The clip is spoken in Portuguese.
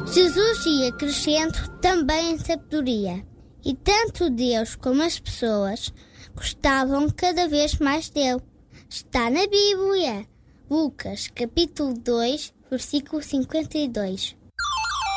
Jesus ia crescendo também em sabedoria, e tanto Deus como as pessoas gostavam cada vez mais dele. Está na Bíblia, Lucas, capítulo 2, versículo 52.